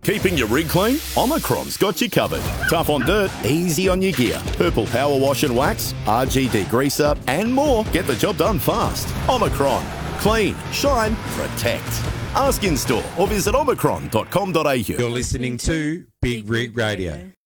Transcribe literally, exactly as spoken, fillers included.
Keeping your rig clean? Omicron's got you covered. Tough on dirt, easy on your gear. Purple Power Wash and Wax, R G Degreaser, and more. Get the job done fast. Omicron. Clean, shine, protect. Ask in store or visit omicron dot com dot a u. You're listening to Big Rig Radio.